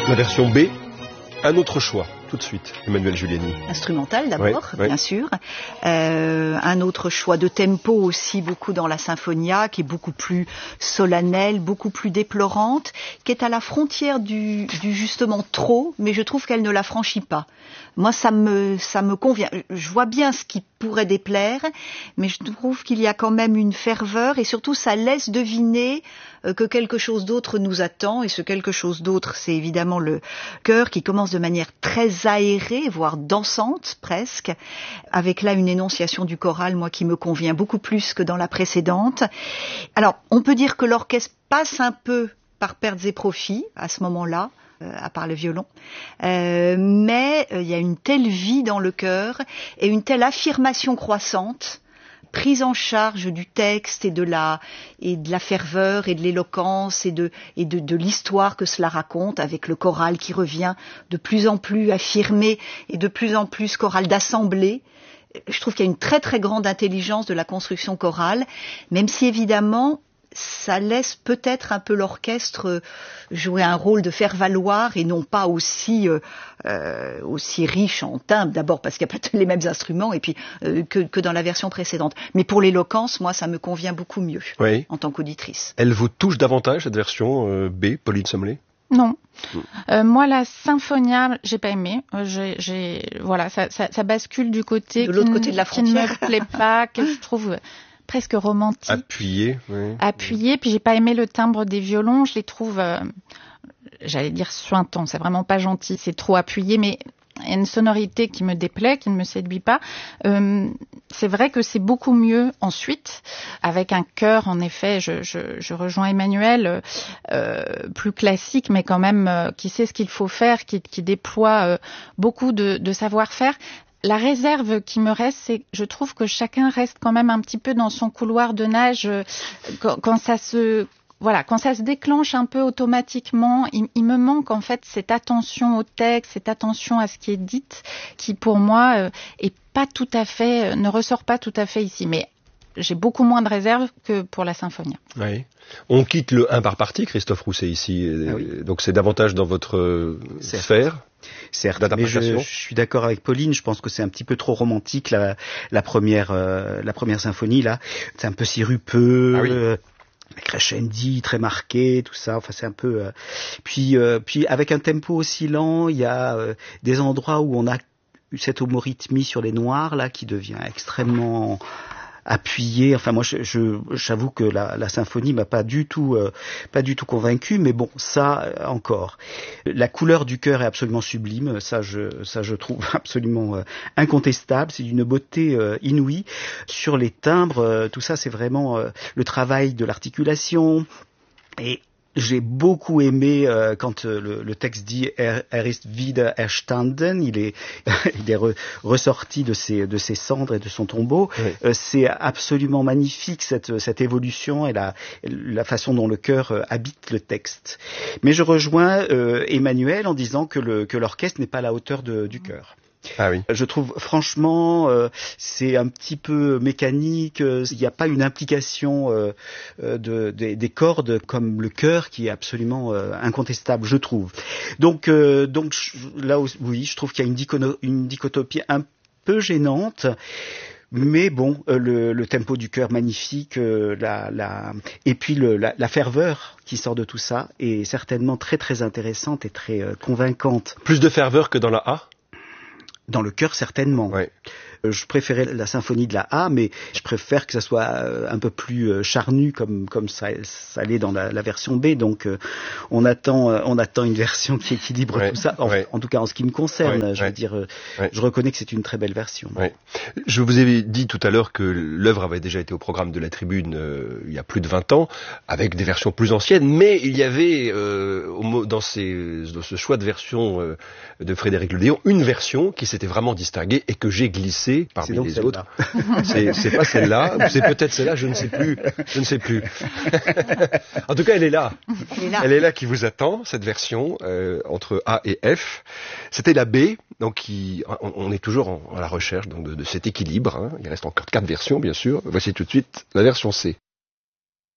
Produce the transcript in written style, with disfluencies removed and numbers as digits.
La version B, un autre choix, tout de suite, Emmanuelle Giuliani. Instrumental d'abord, bien sûr. Un autre choix de tempo aussi, beaucoup dans la Sinfonia, qui est beaucoup plus solennelle, beaucoup plus déplorante, qui est à la frontière du justement trop, mais je trouve qu'elle ne la franchit pas. Moi, ça me convient. Je vois bien ce qui pourrait déplaire, mais je trouve qu'il y a quand même une ferveur et surtout ça laisse deviner que quelque chose d'autre nous attend, et ce quelque chose d'autre, c'est évidemment le chœur qui commence de manière très aérée, voire dansante presque, avec là une énonciation du choral, moi, qui me convient beaucoup plus que dans la précédente. Alors, on peut dire que l'orchestre passe un peu par pertes et profits à ce moment-là, à part le violon, mais il y a une telle vie dans le chœur et une telle affirmation croissante, prise en charge du texte et de la ferveur et de l'éloquence et de l'histoire que cela raconte, avec le choral qui revient de plus en plus affirmé et de plus en plus choral d'assemblée. Je trouve qu'il y a une très très grande intelligence de la construction chorale, même si évidemment ça laisse peut-être un peu l'orchestre jouer un rôle de faire valoir et non pas aussi riche en timbres, d'abord parce qu'il n'y a pas les mêmes instruments et puis que dans la version précédente. Mais pour l'éloquence, moi, ça me convient beaucoup mieux en tant qu'auditrice. Elle vous touche davantage, cette version B, Pauline Sommelet ? Non. Moi, la Sinfonia, j'ai pas aimé. Voilà, ça bascule du côté de l'autre côté de la frontière, qui ne me plaît pas, que je trouve presque romantique. Appuyé, oui. Appuyé, puis j'ai pas aimé le timbre des violons, je les trouve, j'allais dire suintants, c'est vraiment pas gentil, c'est trop appuyé, mais il y a une sonorité qui me déplaît, qui ne me séduit pas. C'est vrai que c'est beaucoup mieux ensuite, avec un chœur, en effet, je rejoins Emmanuel, plus classique, mais quand même qui sait ce qu'il faut faire, qui déploie beaucoup de savoir-faire. La réserve qui me reste, c'est que je trouve que chacun reste quand même un petit peu dans son couloir de nage quand ça se déclenche un peu automatiquement. Il me manque en fait cette attention au texte, cette attention à ce qui est dit, qui pour moi ne ressort pas tout à fait ici. Mais j'ai beaucoup moins de réserve que pour la Sinfonia. Oui. On quitte le 1 par partie, Christophe Rousset ici, donc c'est davantage dans votre sphère. Certes, mais je suis d'accord avec Pauline, je pense que c'est un petit peu trop romantique la première symphonie là, c'est un peu sirupeux, crescendi très marqué, tout ça, enfin c'est un peu puis avec un tempo aussi lent, il y a des endroits où on a cette homorythmie sur les noirs là qui devient extrêmement appuyé. Enfin moi j'avoue que la symphonie m'a pas du tout convaincu, mais bon, ça encore. La couleur du chœur est absolument sublime, ça je trouve absolument incontestable, c'est d'une beauté inouïe. Sur les timbres, tout ça c'est vraiment le travail de l'articulation. Et j'ai beaucoup aimé quand le texte dit ist wieder erstanden, il est ressorti de ses cendres et de son tombeau. Oui. C'est absolument magnifique cette évolution et la façon dont le chœur habite le texte. Mais je rejoins Emmanuel en disant que l'orchestre n'est pas à la hauteur du chœur. Ah oui. Je trouve franchement c'est un petit peu mécanique, il n'y a pas une implication des cordes comme le chœur qui est absolument incontestable, je trouve. Donc là oui, je trouve qu'il y a une dichotomie un peu gênante. Mais bon, le tempo du chœur magnifique, et puis la ferveur qui sort de tout ça est certainement très très intéressante et très convaincante. Plus de ferveur que dans la A ? Dans le chœur, certainement. Ouais. Je préférais la symphonie de la A, mais je préfère que ça soit un peu plus charnu comme ça l'est dans la version B. Donc on attend une version qui équilibre tout ça. En tout cas, en ce qui me concerne, je veux dire, je reconnais que c'est une très belle version. Ouais. Je vous ai dit tout à l'heure que l'œuvre avait déjà été au programme de la Tribune il y a plus de 20 ans, avec des versions plus anciennes, mais il y avait dans ce choix de version de Frédéric Ledéon, une version qui s'était vraiment distinguée et que j'ai glissée parmi les autres. C'est pas celle-là, ou c'est peut-être celle-là, je ne sais plus. En tout cas, elle est là. Elle est là qui vous attend, cette version, entre A et F. C'était la B, donc on est toujours à la recherche donc, de cet équilibre. Hein. Il reste encore 4 versions, bien sûr. Voici tout de suite la version C.